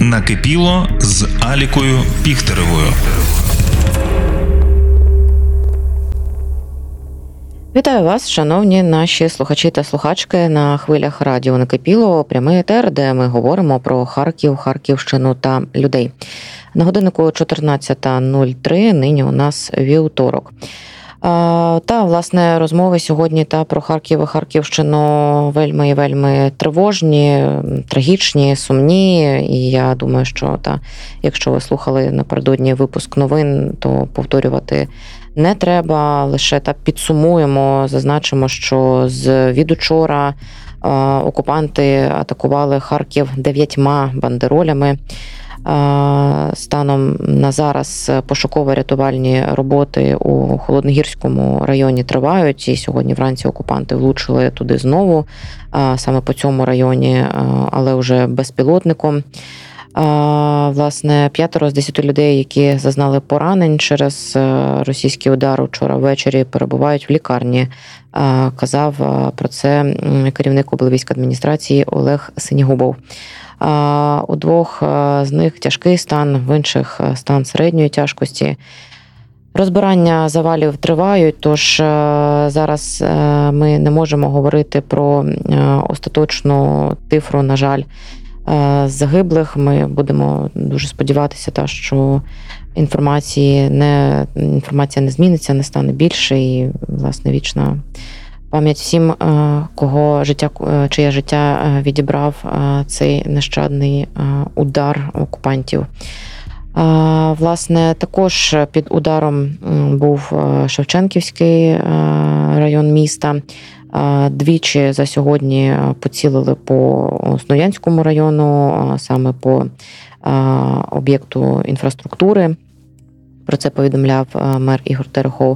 Накипіло з Алікою Піхтеревою. Вітаю вас, шановні наші слухачі та слухачки на хвилях радіо Накипіло. Прямий етер, де ми говоримо про Харків, Харківщину та людей. На годиннику 14:03, нині у нас вівторок. Та, власне, розмови сьогодні та про Харків і Харківщину вельми і вельми тривожні, трагічні, сумні. І я думаю, що якщо ви слухали напередодні випуск новин, то повторювати не треба. Лише підсумуємо, зазначимо, що від учора окупанти атакували Харків 9 бандеролями. Станом на зараз пошуково-рятувальні роботи у Холодногірському районі тривають, і сьогодні вранці окупанти влучили туди знову, саме по цьому районі, але вже безпілотником. Власне, 5 з 10 людей, які зазнали поранень через російський удар учора ввечері, перебувають в лікарні. Казав про це керівник облвійської адміністрації Олег Синігубов. У 2 з них тяжкий стан, в інших стан середньої тяжкості. Розбирання завалів тривають, тож зараз ми не можемо говорити про остаточну цифру, на жаль, загиблих. Ми будемо дуже сподіватися, що інформація не зміниться, не стане більше, і, власне, вічна пам'ять всім, чиє життя відібрав цей нещадний удар окупантів. Власне, також під ударом був Шевченківський район міста. Двічі за сьогодні поцілили по Снуянському району, саме по об'єкту інфраструктури. Про це повідомляв мер Ігор Терехов.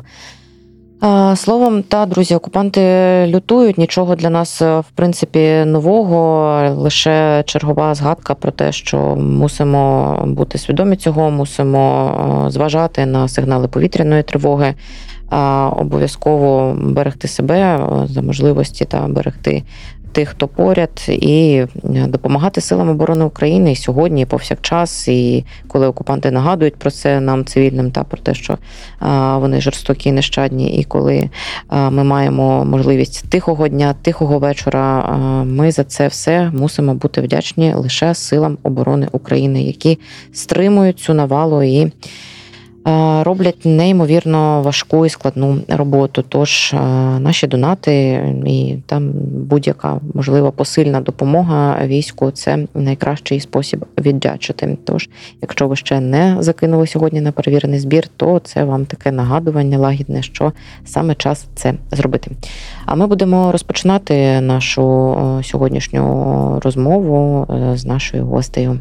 Словом, друзі, окупанти лютують, нічого для нас, в принципі, нового, лише чергова згадка про те, що мусимо бути свідомі цього, мусимо зважати на сигнали повітряної тривоги, обов'язково берегти себе за можливості та берегти тих, хто поряд, і допомагати силам оборони України і сьогодні, і повсякчас, і коли окупанти нагадують про це нам, цивільним, про те, що вони жорстокі і нещадні, і коли ми маємо можливість тихого дня, тихого вечора, ми за це все мусимо бути вдячні лише силам оборони України, які стримують цю навалу і роблять неймовірно важку і складну роботу. Тож наші донати і там будь-яка, можливо, посильна допомога війську – це найкращий спосіб віддячити. Тож, якщо ви ще не закинули сьогодні на перевірений збір, то це вам таке нагадування лагідне, що саме час це зробити. А ми будемо розпочинати нашу сьогоднішню розмову з нашою гостею.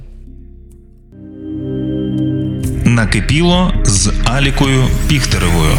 Накипіло з Алікою Піхтеревою.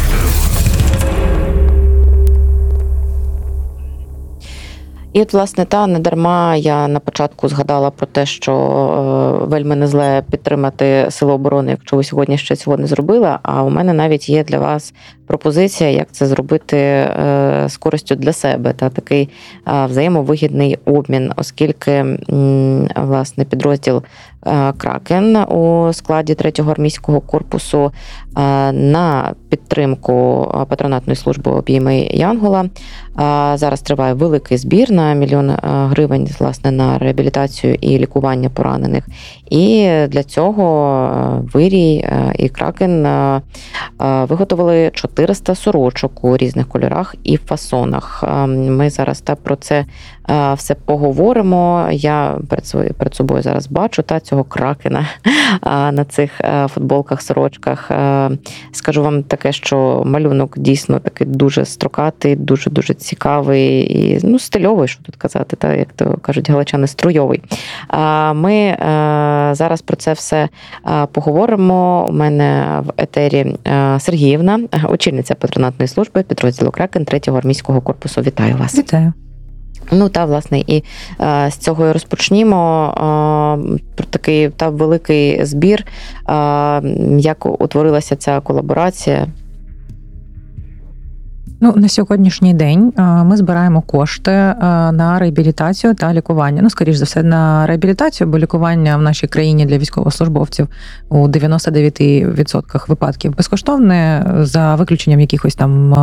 І от, власне, недарма я на початку згадала про те, що вельми не зле підтримати Сили оборони, якщо ви сьогодні ще цього не зробили. А у мене навіть є для вас пропозиція, як це зробити з користю для себе. Такий взаємовигідний обмін, оскільки, власне, підрозділ «Кракен» у складі 3-го армійського корпусу на підтримку патронатної служби «Обійми Янгола». Зараз триває великий збір на 1 мільйон гривень, власне, на реабілітацію і лікування поранених. І для цього «Вирій» і «Кракен» виготовили 400 сорочок у різних кольорах і фасонах. Ми зараз про це все поговоримо. Я перед собою зараз бачу цього кракена на цих футболках, сорочках. Скажу вам таке, що малюнок дійсно такий дуже строкатий, дуже-дуже цікавий і стильовий, що тут казати, як то кажуть галичани, струйовий. Ми зараз про це все поговоримо. У мене в етері Сергіївна, очільниця патронатної служби підрозділу «Кракен» 3-го армійського корпусу. Вітаю вас. Вітаю. Власне, і з цього і розпочнімо. Про такий великий збір. Як утворилася ця колаборація? На сьогоднішній день ми збираємо кошти на реабілітацію та лікування. Скоріш за все, на реабілітацію, бо лікування в нашій країні для військовослужбовців у 99% випадків безкоштовне, за виключенням якихось там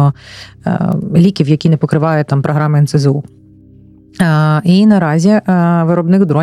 ліків, які не покриває там програми НСЗУ. І наразі виробник дронів